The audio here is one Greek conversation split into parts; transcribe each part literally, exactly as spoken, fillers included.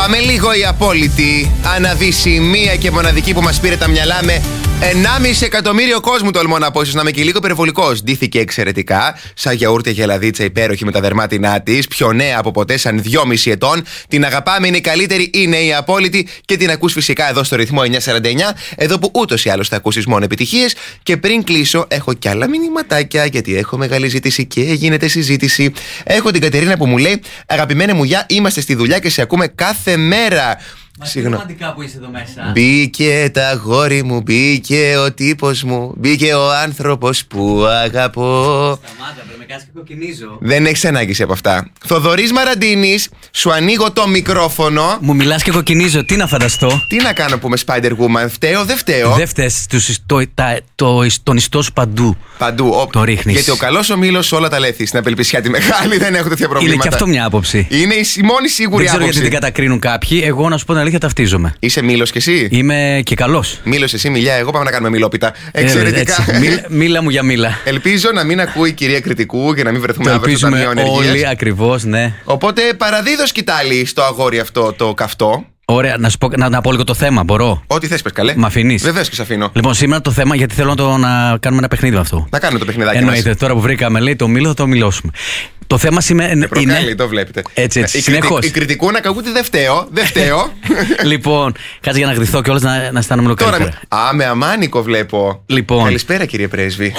Πάμε λίγο η απόλυτη αναδύση, μία και μοναδική που μας πήρε τα μυαλά με ενάμιση εκατομμύριο κόσμου, τολμώ να πω. Ίσως να είμαι και λίγο υπερβολικός. Ντύθηκε εξαιρετικά, σαν γιαούρτια γελαδίτσα υπέροχη με τα δερμάτινά της, πιο νέα από ποτέ, σαν δυόμισι ετών. Την αγαπάμε, είναι η καλύτερη, είναι η απόλυτη και την ακούς φυσικά εδώ στο ρυθμό εννιακόσια σαράντα εννιά, εδώ που ούτως ή άλλως θα ακούσεις μόνο επιτυχίες. Και πριν κλείσω, έχω κι άλλα μηνυματάκια, γιατί έχω μεγάλη ζήτηση και γίνεται συζήτηση. Έχω την Κατερίνα που μου λέει: αγαπημένη μου γεια, είμαστε στη δουλειά και σε ακούμε κάθε μέρα. Μα τι ρομαντικά που είσαι εδώ μέσα. Μπήκε τα αγόρι μου, μπήκε ο τύπος μου, μπήκε ο άνθρωπος που αγαπώ. Σταμάτα, πρέπει με κάνεις και κοκκινίζω. Δεν έχεις ανάγκη από αυτά. Θοδωρής Μαραντίνης, σου ανοίγω το μικρόφωνο. Μου μιλάς και κοκκινίζω, τι να φανταστώ. Τι να κάνω που είμαι Spider-Woman, φταίω, δεν φταίω. Δεν φταίς, το, τα, το, τον ιστό σου παντού. Παντού, ο, το ρίχνεις. Γιατί ο καλός ο μήλος όλα τα λέθη. Στην απελπισιά τη μεγάλη δεν έχω τέτοια προβλήματα. Είναι και αυτό μια άποψη. Είναι η μόνη σίγουρη δεν άποψη. Δεν ξέρω γιατί την κατακρίνουν κάποιοι. Εγώ να σου πω την αλήθεια, ταυτίζομαι. Είσαι μήλος κι εσύ. Είμαι και καλός. Μήλος εσύ, μιλιά. Εγώ πάμε να κάνουμε μιλόπιτα. Εξαιρετικά. Ε, μίλα, μίλα μου για μίλα. Ελπίζω να μην ακούει η κυρία Κριτικού και να μην βρεθούμε αύριο στο Ταμείο Ενεργείας. Όλοι ακριβώς, ναι. Οπότε παραδίδω σκητάλη στο αγόρι αυτό το καυτό. Ωραία, να, σου πω, να, να πω λίγο το θέμα, μπορώ. Ό,τι θες, πες καλέ. Μ' αφήνεις. Βεβαίως και σε αφήνω. Λοιπόν, σήμερα το θέμα, γιατί θέλω να, το, να κάνουμε ένα παιχνίδι με αυτό. Να κάνουμε το παιχνιδάκι. Εννοείται, μας. τώρα που βρήκαμε, λέει το μήλο, θα το μιλώσουμε. Το θέμα σήμερα είναι. Προκάλει, το βλέπετε. Έτσι, έτσι. Η, κριτικ, η κριτικού να κακούτε δεν φταίω. Δεν φταίω. Λοιπόν, κάτσε για να γδυθώ κιόλας να, να αισθάνομαι λίγο καλύτερα. Α, με αμάνικο βλέπω. Λοιπόν. Καλησπέρα, κύριε Πρέσβη.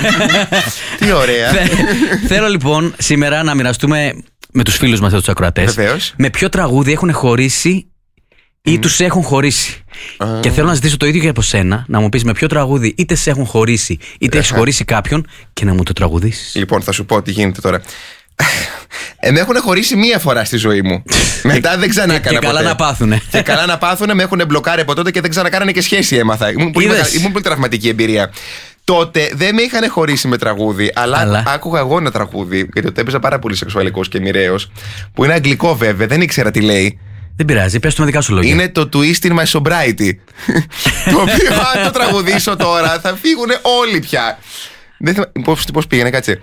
Τι ωραία. Θέλω λοιπόν σήμερα να μοιραστούμε με τους φίλους μας, τους ακροατές. Βεβαίως. Με ποιο τραγούδι έχουν χωρίσει ή mm. τους έχουν χωρίσει. Uh. Και θέλω να ζητήσω το ίδιο και από σένα, να μου πεις με ποιο τραγούδι είτε σε έχουν χωρίσει, είτε έχεις χωρίσει κάποιον και να μου το τραγουδήσεις. Λοιπόν, θα σου πω τι γίνεται τώρα. Ε, με έχουν χωρίσει μία φορά στη ζωή μου. Μετά δεν ξανά έκανα. Και καλά να πάθουνε. Και καλά να πάθουνε, με έχουν μπλοκάρει από τότε και δεν ξανακάνανε και σχέση, έμαθα. Ήμουν πολύ, μεγα... Ήμουν πολύ τραυματική εμπειρία. Τότε δεν με είχαν χωρίσει με τραγούδι, αλλά, αλλά... άκουγα εγώ ένα τραγούδι, γιατί τότε έπαιζα πάρα πολύ σεξουαλικός και μοιραίος, που είναι αγγλικό βέβαια, δεν ήξερα τι λέει. Δεν πειράζει, πες το με δικά σου λόγια. Είναι το Twist in my sobriety. Το οποίο αν το τραγουδήσω τώρα θα φύγουν όλοι πια. Δεν θυμάμαι πώς, πώς πήγαινε, κάτσε.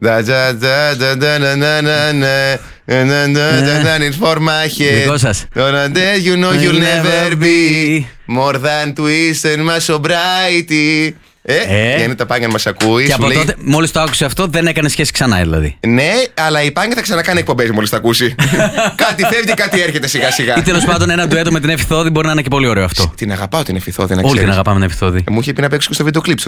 It's for my head. Δικό σας. You know you'll never be more than twist in my sobriety. Ε, ε, είναι τα Πάνια μας ακούει. Και από λέει... τότε, μόλις το άκουσε αυτό, δεν έκανε σχέση ξανά, δηλαδή. Ναι, αλλά η Πάνια θα ξανακάνει εκπομπές μόλις το ακούσει. Κάτι φεύγει, κάτι έρχεται σιγά σιγά. Ή τέλος πάντων ένα ντουέτο με την Εφηθόδη μπορεί να είναι και πολύ ωραίο αυτό. Την αγαπάω την Εφηθόδη, να ξέρεις. Όλοι την αγαπάμε την Εφηθόδη. Μου είχε πει να παίξω στο βίντεο κλιπ.